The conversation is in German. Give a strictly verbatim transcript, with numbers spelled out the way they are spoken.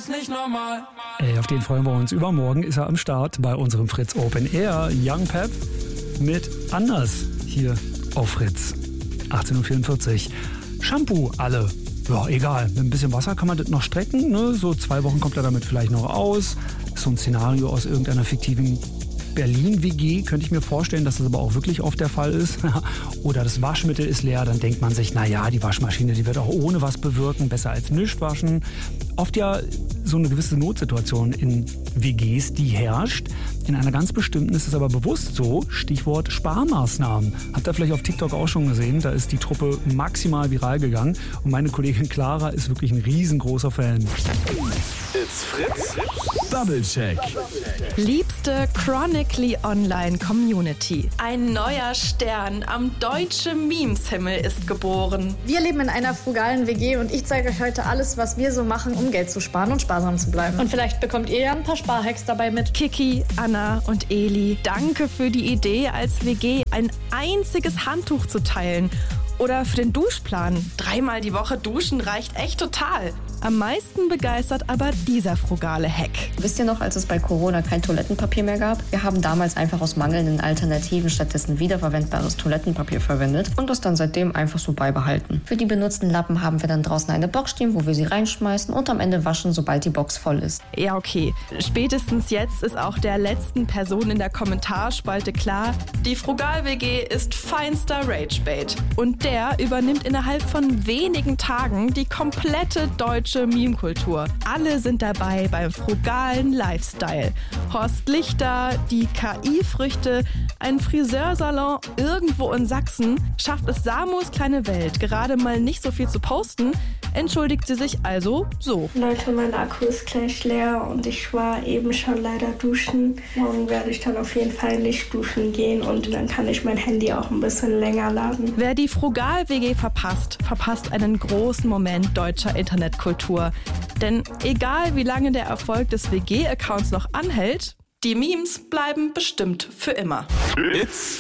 ist nicht normal. Ey, auf den freuen wir uns. Übermorgen ist er am Start bei unserem Fritz Open Air. Young Pep mit Anders hier auf Fritz. achtzehn Uhr vierundvierzig. Shampoo, alle. Ja, egal. Mit ein bisschen Wasser kann man das noch strecken. Ne? So zwei Wochen kommt er damit vielleicht noch aus. So ein Szenario aus irgendeiner fiktiven Berlin-W G, könnte ich mir vorstellen, dass das aber auch wirklich oft der Fall ist. Oder das Waschmittel ist leer, dann denkt man sich, naja, die Waschmaschine, die wird auch ohne was bewirken, besser als nicht waschen. Oft ja so eine gewisse Notsituation in W Gs, die herrscht. In einer ganz bestimmten ist es aber bewusst so, Stichwort Sparmaßnahmen. Habt ihr vielleicht auf TikTok auch schon gesehen, da ist die Truppe maximal viral gegangen und meine Kollegin Clara ist wirklich ein riesengroßer Fan. It's Fritz. Bubble Check. Liebste Chronically Online Community. Ein neuer Stern am deutschen Memes-Himmel ist geboren. Wir leben in einer frugalen W G und ich zeige euch heute alles, was wir so machen, um Geld zu sparen und sparsam zu bleiben. Und vielleicht bekommt ihr ja ein paar Sparhacks dabei mit. Kiki, Anna und Eli, danke für die Idee, als W G ein einziges Handtuch zu teilen. Oder für den Duschplan. Dreimal die Woche duschen reicht echt total. Am meisten begeistert aber dieser frugale Hack. Wisst ihr noch, als es bei Corona kein Toilettenpapier mehr gab? Wir haben damals einfach aus mangelnden Alternativen stattdessen wiederverwendbares Toilettenpapier verwendet und das dann seitdem einfach so beibehalten. Für die benutzten Lappen haben wir dann draußen eine Box stehen, wo wir sie reinschmeißen und am Ende waschen, sobald die Box voll ist. Ja, okay. Spätestens jetzt ist auch der letzten Person in der Kommentarspalte klar, die Frugal-W G ist feinster Ragebait. Und der übernimmt innerhalb von wenigen Tagen die komplette deutsche Meme-Kultur. Alle sind dabei beim frugalen Lifestyle. Horst Lichter, die K I-Früchte, ein Friseursalon irgendwo in Sachsen. Schafft es Samus kleine Welt gerade mal nicht so viel zu posten, entschuldigt sie sich also so. Leute, mein Akku ist gleich leer und ich war eben schon leider duschen. Morgen werde ich dann auf jeden Fall nicht duschen gehen und dann kann ich mein Handy auch ein bisschen länger laden. Wer die Frugal-W G verpasst, verpasst einen großen Moment deutscher Internetkultur. Denn egal wie lange der Erfolg des W G-Accounts noch anhält, die Memes bleiben bestimmt für immer. It's